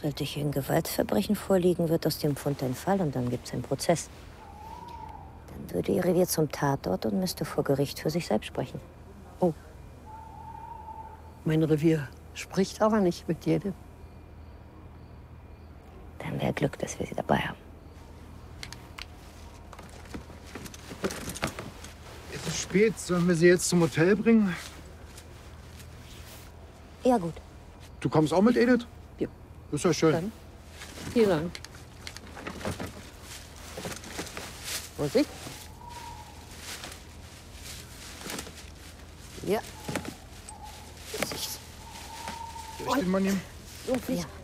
Sollte hier ein Gewaltverbrechen vorliegen, wird aus dem Fund ein Fall und dann gibt es einen Prozess. Dann würde Ihr Revier zum Tatort und müsste vor Gericht für sich selbst sprechen. Oh. Mein Revier spricht aber nicht mit jedem. Dann wäre Glück, dass wir Sie dabei haben. Es ist spät. Sollen wir sie jetzt zum Hotel bringen? Ja, gut. Du kommst auch mit, Edith? Ja. Ist ja schön. Dann hier lang. Vorsicht. Ja. Soll ich den mal nehmen? So viel. Ja.